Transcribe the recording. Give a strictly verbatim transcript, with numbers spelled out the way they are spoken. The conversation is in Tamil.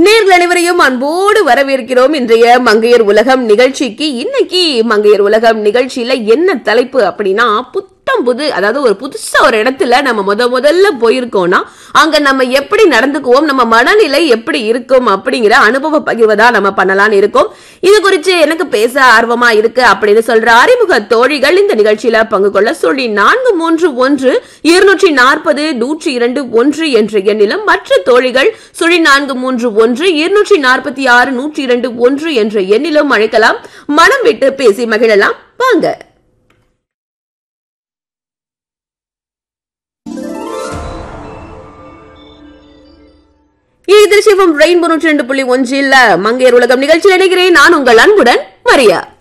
நேர்கள் அனைவரையும் அன்போடு வரவேற்கிறோம். இன்றைய மங்கையர் உலகம் நிகழ்ச்சிக்கு. இன்னைக்கு மங்கையர் உலகம் நிகழ்ச்சியில என்ன தலைப்பு அப்படின்னா, புத்தம் புது, அதாவது ஒரு புதுசா ஒரு இடத்துல நம்ம முத முதல்ல போயிருக்கோம்னா அங்க நம்ம எப்படி நடந்துக்குவோம், நம்ம மனநிலை எப்படி இருக்கும் அப்படிங்கிற அனுபவ பகிர்வதா நம்ம பண்ணலாம்னு இருக்கோம். இது குறித்து எனக்கு பேச ஆர்வமா இருக்கு அப்படின்னு சொல்ற அறிமுக தோழிகள் இந்த நிகழ்ச்சியில பங்கு கொள்ள சொல்லி நான்கு மூன்று ஒன்று இருநூற்றி நாற்பது நூற்றி இரண்டு ஒன்று என்ற எண்ணிலும், மற்ற தோழிகள் சுழி நான்கு மூன்று ஒன்று இருநூற்றி நாற்பத்தி ஆறு நூற்றி இரண்டு ஒன்று என்ற எண்ணிலும் அழைக்கலாம். மனம் விட்டு பேசி மகிழலாம். வாங்க. இது சிவம் ரெயின்போ நூற்றி இரண்டு புள்ளி ஒன்றில் மங்கையர் உலகம் நிகழ்ச்சியில் இணைகிறேன். நான் உங்கள் அன்புடன் மரியா.